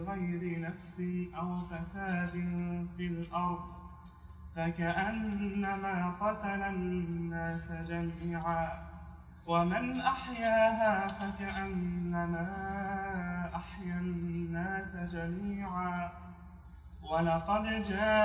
غير نفس أو فساد في الأرض فكأنما قتل الناس جميعا ومن أحياها فكأنما أحيا الناس جميعا ولقد جاء